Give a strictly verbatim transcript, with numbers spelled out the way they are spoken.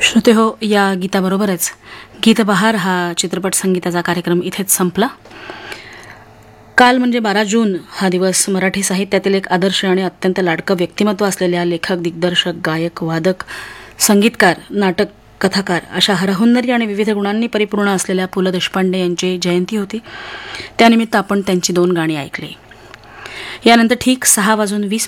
श्रोते हो, या गीताबरोबरच गीतबहार हा चित्रपट संगीताचा कार्यक्रम इथेच संपला. काल म्हणजे बारा जून हा दिवस मराठी साहित्यातील एक आदर्श आणि अत्यंत लाडकं व्यक्तिमत्व असलेल्या लेखक, दिग्दर्शक, गायक, वादक, संगीतकार, नाटक, कथाकार अशा हरहुन्नरी आणि विविध गुणांनी परिपूर्ण असलेल्या पु ल देशपांडे यांची जयंती होती. त्यानिमित्त आपण त्यांची दोन गाणी ऐकली. यानंतर ठीक सहा वाजून वीस